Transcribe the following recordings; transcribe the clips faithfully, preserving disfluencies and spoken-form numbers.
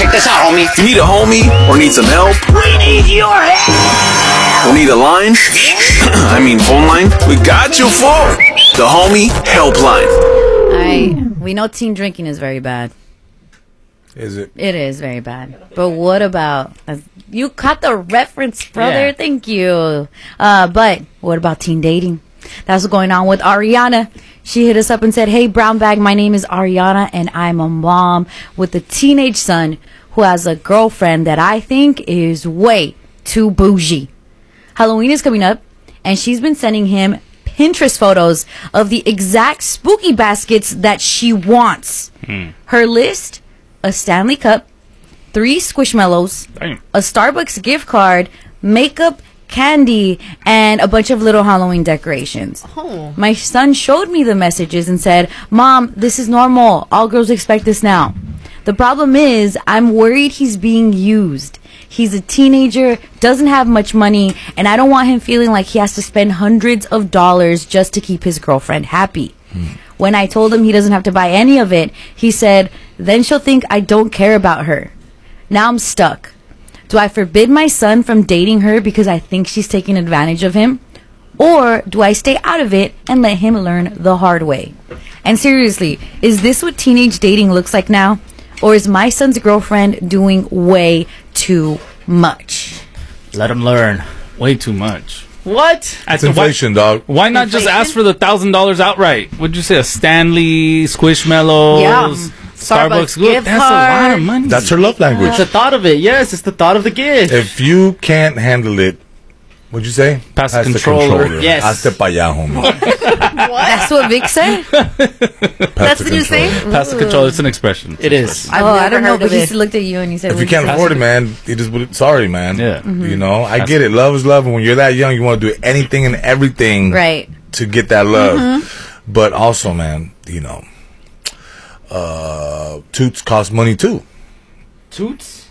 check this out, homie. You need a homie or need some help? We need your help. Or need a line? I mean phone line? We got you for the Homie Helpline. I we know teen drinking is very bad. Is it? It is very bad. But what about uh, you caught the reference, brother? Yeah. Thank you. Uh, but what about teen dating? That's what's going on with Ariana. She hit us up and said, "Hey, Brown Bag, my name is Ariana, and I'm a mom with a teenage son who has a girlfriend that I think is way too bougie. Halloween is coming up, and she's been sending him Pinterest photos of the exact spooky baskets that she wants. Mm. Her list: a Stanley Cup, three Squishmallows, Damn. a Starbucks gift card, makeup, candy, and a bunch of little Halloween decorations. Oh. My son showed me the messages and said, "Mom, this is normal. All girls expect this now. The problem is, I'm worried he's being used. He's a teenager, doesn't have much money, and I don't want him feeling like he has to spend hundreds of dollars just to keep his girlfriend happy." Mm. When I told him he doesn't have to buy any of it, he said, "Then she'll think I don't care about her." Now I'm stuck. Do I forbid my son from dating her because I think she's taking advantage of him? Or do I stay out of it and let him learn the hard way? And seriously, is this what teenage dating looks like now? Or is my son's girlfriend doing way too much? Let him learn. Way too much. What? It's inflation, why, dog. Why not Inflation? just ask for the thousand dollars outright? Would you say a Stanley, Squishmallows, Yeah. Starbucks? Starbucks Look, gift that's a lot card. of money. That's her love language. It's the thought of it. Yes, it's the thought of the gift. If you can't handle it, what'd you say? Pass the controller. Yes. Hazte pa' allá, homie. That's what Vic said? That's the new saying? Pass the control. It's an expression. It's It an is. expression. I've oh, I never don't know, heard but of he it. looked at you and he said, If you can't afford it, man, it is what it, sorry, man. Yeah. Mm-hmm. You know, I get it. Love is love. And when you're that young, you want to do anything and everything right. to get that love. Mm-hmm. But also, man, you know, uh, toots cost money too. Toots?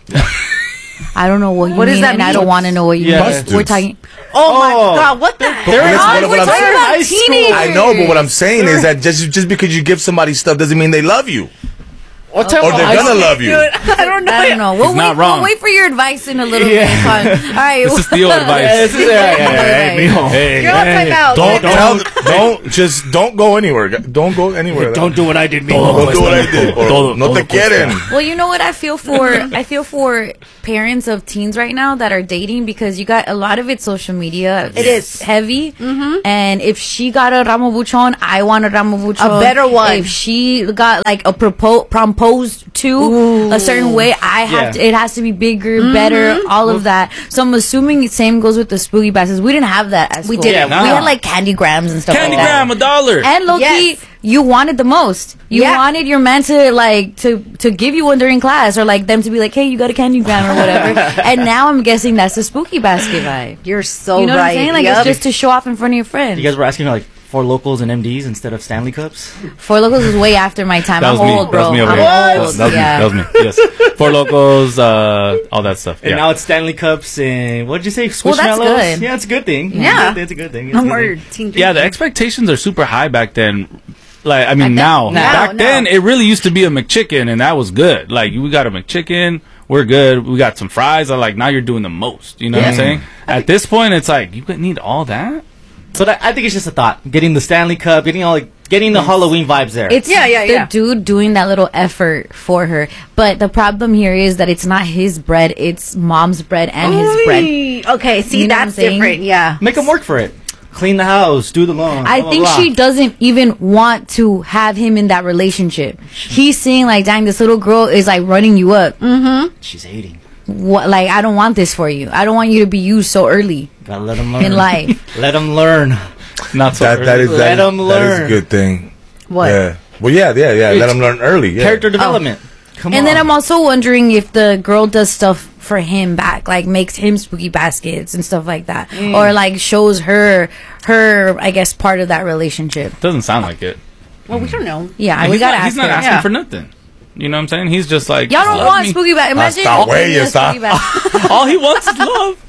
I don't know what you What mean, does that and I mean? don't want to know what you Yeah. mean. Prostitutes. We're talking... Oh, my Oh. God, what the heck? But that's what- Oh, what we're I'm talking saying. about High school. teenagers. I know, but what I'm saying is that just just because you give somebody stuff doesn't mean they love you. What Or they're gonna love you. I don't know. I don't know. We'll He's wait, not wrong. we'll wait for your advice in a little Yeah. bit. Fun. All right. This is Theo advice. Yeah, this is yeah, yeah, yeah, yeah, mijo. Hey, You're on hey. timeout. Don't Don't, tell. Don't just don't go anywhere. Don't go anywhere. don't do what I did, mijo. Don't do what I did. Or Todo- no te todo quieren. Well, you know what I feel for? I feel for parents of teens right now that are dating because you got a lot of it social media. It is. heavy. Mm-hmm. And if she got a ramo buchon, I want a ramo buchon. A better one. If she got like a propo- proposed to Ooh. a certain way, I have Yeah. to. It has to be bigger, better, all of that. So I'm assuming the same goes with the spooky baskets. We didn't have that at We school. didn't. We Yeah, no. had like candy grams and stuff Candy like that. gram, a dollar. And low key, Yes. you wanted the most. You Yeah. wanted your man to like to to give you one during class, or like them to be like, "Hey, you got a candy gram or whatever." And now I'm guessing that's the spooky basket vibe. You're so You know right. what I'm saying? Like Yep. it's just to show off in front of your friends. You guys were asking like Four Locals and M Ds instead of Stanley Cups? Four Locals was way after my time. That was I'm me. old, That bro. was me over I'm here. old. That was yeah. me. That was me. Yes. Four Locals, uh, all that stuff. And Yeah. now it's Stanley Cups and what did you say? Well, that's Squishmallows? good. Yeah, it's a good thing. Yeah. It's a good thing. It's No a good more thing. teen Yeah, the drinking. expectations are super high back then. Like, I mean, Back now, then? No, back no. then, it really used to be a McChicken, and that was good. Like, we got a McChicken, we're good. We got some fries. I like, now you're doing the most. You know what I'm Yeah. saying? At this point, it's like, you need all that? So that, I think it's just a thought. Getting the Stanley Cup, getting all, getting the Halloween vibes there. It's Yeah, yeah, the yeah. dude doing that little effort for her. But the problem here is that it's not his bread, it's mom's bread and his bread. Oy. Okay, see, You know what I'm that's saying? different. Yeah. Make them work for it. Clean the house, do the lawn. I blah, think blah, she blah. doesn't even want to have him in that relationship. He's saying like, dang, this little girl is like running you up. She's hating. What? Like, I don't want this for you. I don't want you to be used so early Gotta let them learn. in life. Let them learn. Not so That that is early. Let that, 'em is- that is learn. a good thing. What? Yeah. Well, yeah, yeah, yeah. Let It's them learn early. Yeah. Character development. Come And on. then I'm also wondering if the girl does stuff for him back, like makes him spooky baskets and stuff like that, or like shows her her, I guess, part of that relationship. Doesn't sound like it. Well, we don't know. Yeah, And we he's gotta not, ask he's not her. asking Yeah. for nothing. You know what I'm saying? He's just like, Y'all don't love want me. spooky baskets. Imagine Hasta giving huellas, a spooky huh? basket. All he wants is love.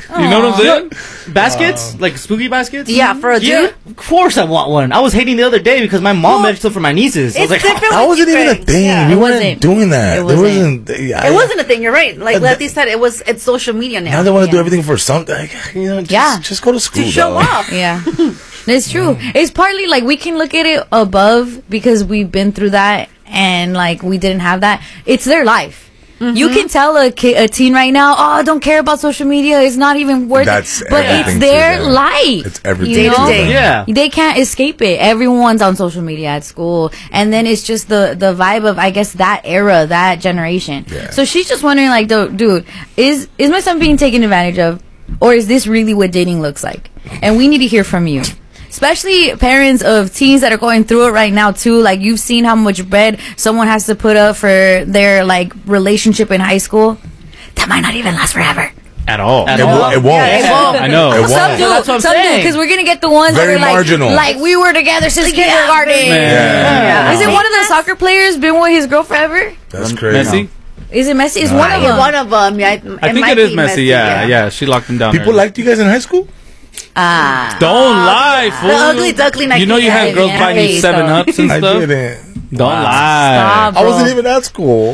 You know what I'm saying? Baskets? like spooky baskets? Yeah, for a Yeah, dude. of course I want one. I was hating the other day because my mom made stuff for my nieces. I was It's like, different. That with wasn't even a different- thing. Yeah. We It weren't wasn't. doing that. It There wasn't. wasn't. I, It wasn't a thing. You're right. Like Uh, Letty said, it was. It's social media now. Now they want to Yeah. do everything for something. Like, you know, just, Yeah. just go to school. to show dog. off. Yeah. It's true. It's partly like we can look at it above because we've been through that and like we didn't have that. It's their life. You can tell a, ki- a teen right now, oh, I don't care about social media. It's not even worth That's it. But it's everything to their them. life. It's everything you to know? them. yeah. They can't escape it. Everyone's on social media at school. And then it's just the, the vibe of, I guess, that era, that generation. Yeah. So she's just wondering, like, dude, dude, is, is my son being taken advantage of? Or is this really what dating looks like? And we need to hear from you. Especially parents of teens that are going through it right now too. Like you've seen how much bread someone has to put up for their like relationship in high school. That might not even last forever. At all. At It, all. wo- it won't. Yeah, it won't. I know. It won't. Some do, That's what I'm some do, saying. because we're gonna get the ones Very that are like, marginal. like we were together since kindergarten. Man. Is it one of the soccer players been with his girl forever? That's crazy. Messi? Is it Messi? It's No. one of Yeah, them. one of them. Yeah, it, I think might it is be Messi. Yeah, yeah, She locked him down. People early. liked you guys in high school? Ah, Don't lie, fool. The ugly duckling. You know you had Yeah, girls yeah. buying you Face, seven though. ups and I stuff. didn't. Don't lie. Stop, I bro. wasn't even at school.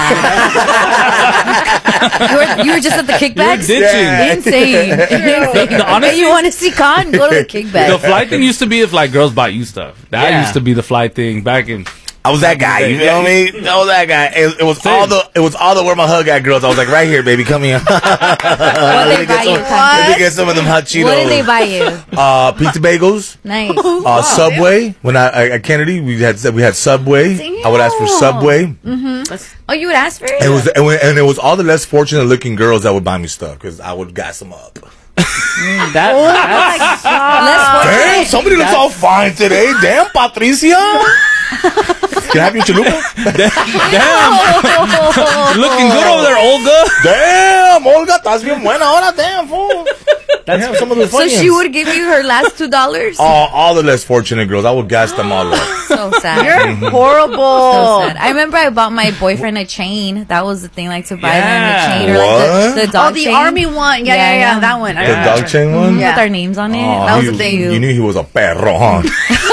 You were, you were just at the You're kickbacks. ditching. Yeah. Insane. Insane. honestly- Hey, you want to see Con? Go to the The kickback. fly thing used to be if like girls buy you stuff. That Yeah. used to be the fly thing back in. I was that guy. You feel me? I was that guy. It, it was Same. all the. It was all the where my hug at girls. I was like, right here, baby, come here. What Let they me buy get you? some, Con? let me get some of them hot Cheetos. What did they buy you? Uh, pizza bagels. Nice. Uh, Subway. When I, I at Kennedy, we had we had Subway. I would ask for Subway. Oh, you would ask for it? It was and, we- and it was all the less fortunate looking girls that would buy me stuff because I would gas them up. that, that's, Let's Damn, somebody looks all fine today. Damn, Patricia. Can I have your chalupa? Damn, you're looking good over there, Olga. Damn, Olga, estás bien buena ahora. Damn, fool. That's some of the So funny she ones. would give you her last two dollars? All, all the less fortunate girls, I would gas them all up. So sad. You're horrible. So sad. I remember I bought my boyfriend a chain. That was the thing, like to buy them a chain or like What? the, the dog Oh, the chain. army one. Yeah, yeah, yeah. That one. I The remember. dog chain one? Yeah. With our names on it. Oh, that was you, the thing. You knew he was a perro, huh?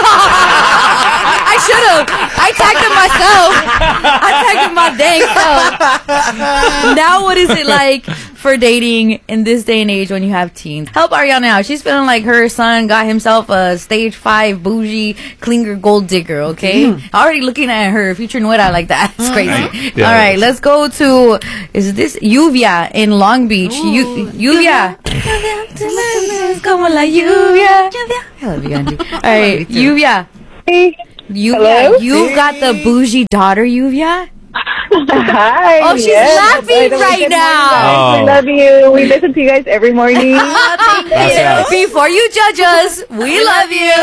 I should have. I tagged him myself. I tagged him my dang self. Now, what is it like for dating in this day and age when you have teens? Help Ariana out. She's feeling like her son got himself a stage five bougie clinger gold digger. Okay, already looking at her future nuera like that. It's crazy. Yeah. All right, let's go to is this Lluvia in Long Beach? Yu- Lluvia. Como la lluvia. I love you, Angie. All right, Lluvia. Yuvia, you've got the bougie daughter, Yuvia? Hi. Oh, she's yes. laughing By the way, right good now. morning, guys. We love you. We listen to you guys every morning. Thank That's you. Before you judge us, we love you.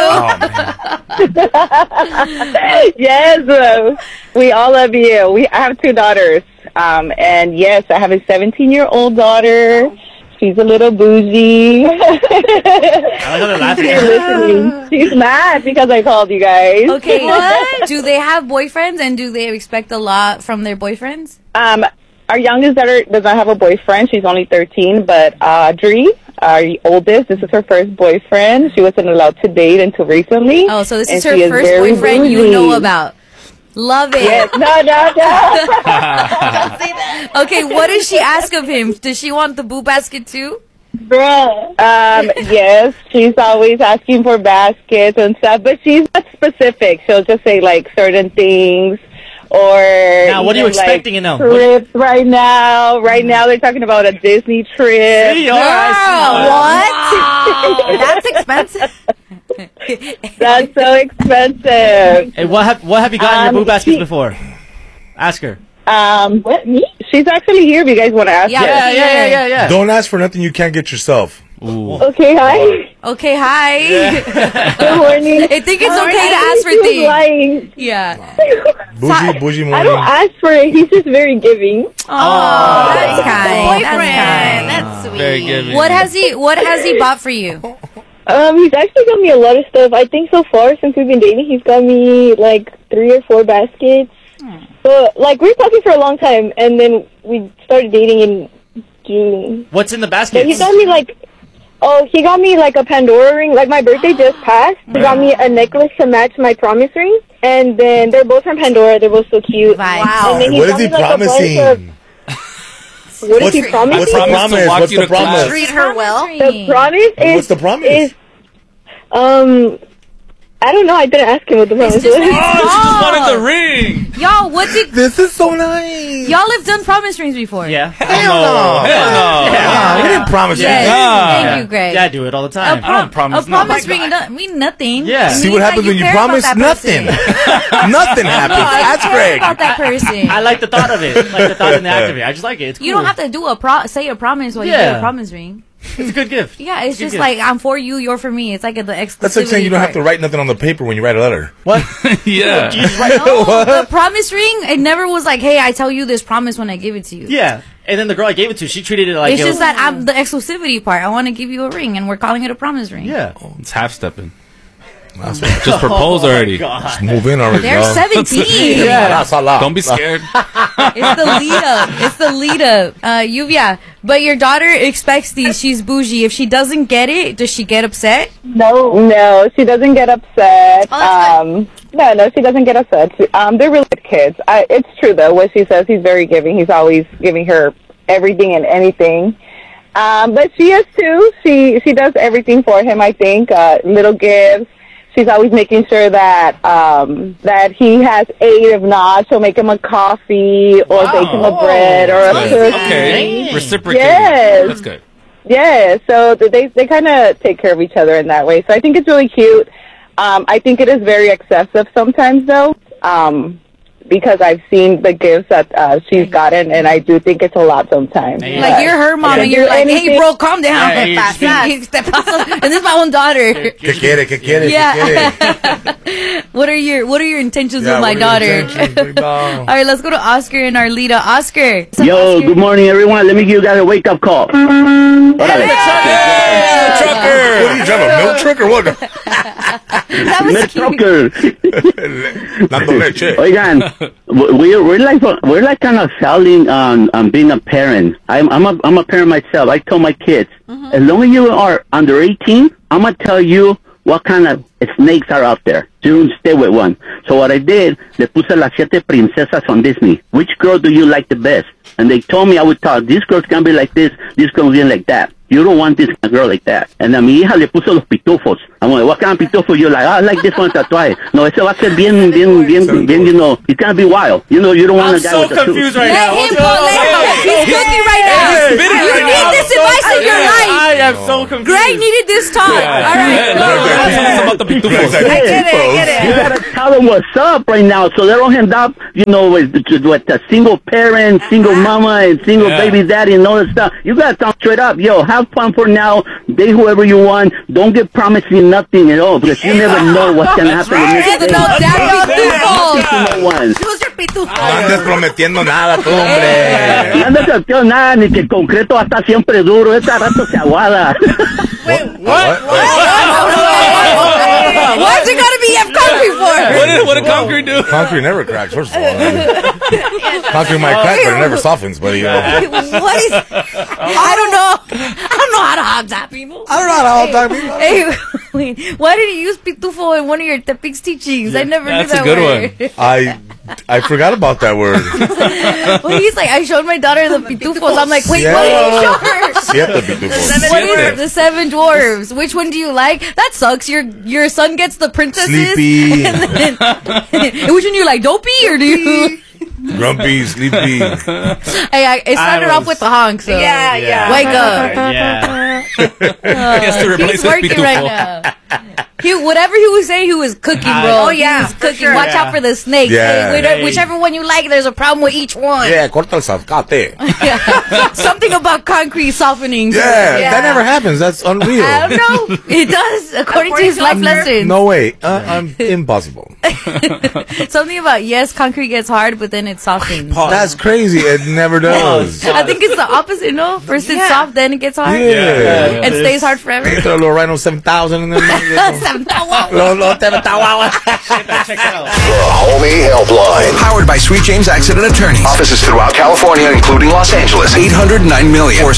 yes, uh, we all love you. We I have two daughters, um, and yes, I have a seventeen-year-old daughter. She's a little bougie. I like how they're laughing. She's listening. She's mad because I called you guys. Okay, do they have boyfriends and do they expect a lot from their boyfriends? Um, our youngest daughter does not have a boyfriend. She's only thirteen, but Audrey, our oldest, this is her first boyfriend. She wasn't allowed to date until recently. Oh, so this and is her she first very boyfriend you bougie. know about. Love it. Yes, no, no, no. Okay, what does she ask of him? Does she want the boo basket too? Um, yes, she's always asking for baskets and stuff, but she's not specific. She'll just say like certain things, or Now, what are you even, like, expecting, you know? trips right now. Right now, they're talking about a Disney trip. See, all right, What? That's expensive. That's so expensive. Hey, what have what have you gotten Um, your boo baskets she- before? Ask her. Um, what me? She's actually here. If you guys want to ask Yeah. her. Yeah, yeah, yeah, yeah, yeah. Don't ask for nothing you can't get yourself. Okay, hi. Okay, hi. Good morning. I think it's Hi, okay to I ask think for she was things. lying. Yeah. Bougie, bougie I morning. don't ask for it. He's just very giving. Oh, that's kind. Boyfriend. That's That's sweet. Very good. kind. What has he What has he bought for you? Um, he's actually got me a lot of stuff. I think so far since we've been dating, he's got me like three or four baskets. So, like, we were talking for a long time, and then we started dating in you. What's in the But basket? he got me like, oh, he got me like a Pandora ring. Like my birthday just passed. He got me a necklace to match my promise ring. And then they're both from Pandora. They're both so cute. Wow. And then he What is got he me, like, a bunch promising? of- What is What's, he promising? what's the Promise to promise? walk What's you the to class. promise? Treat her well. The promise is. What's the promise? Is, um, I don't know. I didn't ask him what the promise just- was. Oh, she just wanted the ring. Y'all, what did This is so nice. y'all have done promise rings before? Yeah. Hell no. Hell no. Ah, we didn't promise Yes. you. Ah. Thank you, Greg. Yeah, I do it all the A, time. prom- I don't promise a promise nothing. ring doesn't mean nothing. Yeah. It See means what that happens when you care about promise? that Nothing. person. Nothing happens. No, you That's care Greg. about that person. I like the thought of it. Like the thought and the act of it. I just like it. It's cool. You don't have to do a pro- say a promise while you Yeah. do a promise ring. It's a good gift. Yeah, it's Good just gift. like I'm for you, you're for me. It's like a, the exclusivity. That's like saying you don't have to part. write nothing on the paper when you write a letter. What? Yeah. You just write- No, the promise ring. It never was like, hey, I tell you this promise when I give it to you. Yeah. And then the girl I gave it to, she treated it like It's it just was, that I'm the exclusivity part. I want to give you a ring, and we're calling it a promise ring. Yeah. It's half stepping. That's what, Just propose already. God. move in already. They're dog. seventeen. Yeah. That's a lot. Don't be scared. It's the lead up. It's the lead up. Uh, Yuvia, but your daughter expects these. She's bougie. If she doesn't get it, does she get upset? No, no, she doesn't get upset. Oh, that's um, no, no, she doesn't get upset. Um, they're really good kids. I, it's true though. What she says, he's very giving. He's always giving her everything and anything. Um, but she is too. She she does everything for him. I think uh, little gifts. She's always making sure that um, that he has eight. If not, she'll make him a coffee or Wow. bake him a bread or a Good. cookie. Okay. Dang. Reciprocating. Yes. That's good. Yeah, so th- they they kind of take care of each other in that way. So I think it's really cute. Um, I think it is very excessive sometimes, though, um, because I've seen the gifts that uh, she's gotten, and I do think it's a lot sometimes. Yeah. Like you're her mom, Yeah. and you're like, "Hey, Anything- bro, calm down." Yeah, you're just being- Te paso. And this is my own daughter. ¿Qué quiere? ¿Qué quiere? ¿Qué Yeah. quiere? What are your What are your intentions Yeah, with my what are your daughter? intentions, big dog? All right, let's go to Oscar and Arlita. Oscar. What's up, Yo, Oscar? good morning, everyone. Let me give you guys a wake up call. Órale. Hey, trucker! What are you driving, a milk truck or what? That was Milk cute. trucker. Dando leche. Oigan, we're we're like we're like kind of selling on on being a parent. I'm I'm a I'm a parent myself. I tell my kids, as long as you are under eighteen, I'm gonna tell you what kind of snakes are out there. You don't stay with one. So what I did, le puse las siete princesas on Disney. Which girl do you like the best? And they told me I would talk, this girl's gonna be like this, this girl's gonna be like that. You don't want this girl like that. And a mi hija le puso los pitufos. I'm like, what kind of pitufo? You're like, oh, I like this one tatuaje. No, ese va a ser bien, bien, bien, bien, you know, it's gonna be wild. You know, you don't want I'm a guy so with a suit. confused right Let now. him What's go. up? Let him go. He's cooking right now. Hey, spinning You right need now. this I'm so advice in your confused. life. I am so confused. Greg needed this talk. All right. Hey, go. look, tell us about the pitufos. I get it, I get it. You gotta tell them what's up right now, so they don't end up, you know, with, with a single parent, single mama, and single Yeah. baby daddy, and all that stuff. You gotta tell them straight up, yo, have fun for now, date whoever you want, don't get promising nothing at all, because you never know what's gonna happen Right. the Get next the no day. damn pitufo. No one. Who's your pitufo? No andes prometiendo nada tú, hombre. No andes haciendo nada, ni que el concreto va a estar siempre duro, esta rato se aguada. Why is it gotta be F Concrete for? What did, what did Concrete do? Concrete never cracks, first of all. Concrete might crack, but it never softens, buddy. You know. What is? I don't know. I don't know how to hog that people. I don't know how to talk people. Hey, wait, why did you use pitufo in one of your Tepix teachings? I never That's knew a that good word. one. I I forgot about that word. Well, he's like, I showed my daughter the pitufos. I'm like, wait, Yeah. what did you show her? Siete pitufos. What is it? The seven dwarves. Which one do you like? That sucks. Your your son gets the princesses. Sleepy, And then, and which one do you like? Dopey or do you? grumpy, sleepy. Hey, I, it started I off was- with the honk. So Yeah, yeah. wake up. Yeah. He has to replace He's his working pitufo. right now. He whatever he was saying, he was cooking, I- bro. Oh, yeah, he was for cooking. sure. Watch Yeah. out for the snakes. Yeah. Hey, which- Hey. Whichever one you like, there's a problem with each one. Yeah, corta el zacate. Yeah. Something about concrete softening. Yeah, Yeah. that never happens. That's unreal. I don't know. It does, according, to According his to life Oscar. lessons. No way. Uh, I'm impossible. Something about, yes, concrete gets hard, but then it softens. That's crazy. It never does. I think it's the opposite, no? First it's Yeah. soft, then it gets hard. Yeah. And stays hard forever. Throw a little Rhino seven thousand in there. Lo- lo- te- tawa- Check it out. The Homie Helpline. Powered by Sweet James Accident Attorneys. Offices throughout California, including Los Angeles. eight hundred nine million.